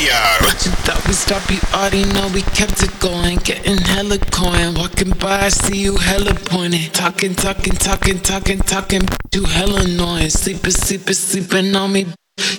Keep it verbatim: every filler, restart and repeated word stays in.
Fire. What you thought we stopped, you already know we kept it going. Getting hella coin, walking by, I see you hella pointing. Talking, talking, talking, talking, talking, you hella annoying. Sleeping, sleeping, sleeping on me,